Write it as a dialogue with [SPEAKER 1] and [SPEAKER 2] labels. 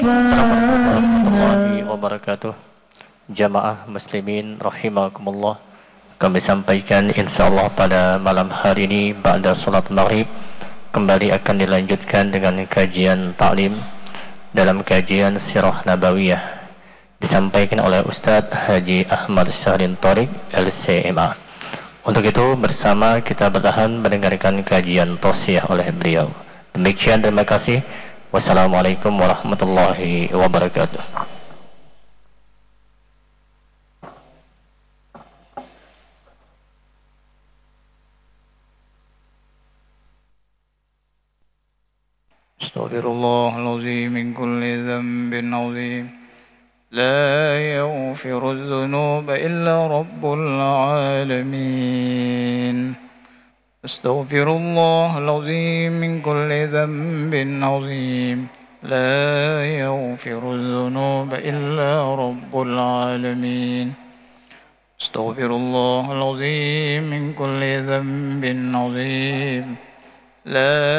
[SPEAKER 1] Assalamualaikum warahmatullahi wabarakatuh. Jamaah muslimin rahimakumullah. Kami sampaikan insyaallah pada malam hari ini ba'da salat maghrib kembali akan dilanjutkan dengan kajian ta'lim dalam kajian sirah nabawiyah disampaikan oleh Ustadz Haji Ahmad Syahrin Thoriq LCMA. Untuk itu bersama kita bertahan mendengarkan kajian tausiah oleh beliau. Demikian, terima kasih. Wassalamualaikum warahmatullahi wabarakatuh.
[SPEAKER 2] Astaghfirullahaladzim min kulli dhanbin azim. La yaghfiru dhunuba illa rabbul alamin. Astaghfirullahaladzim min kulli dhanbin azim. لا يغفر الذنوب إلا رب العالمين استغفر الله العظيم من كل ذنب عظيم لا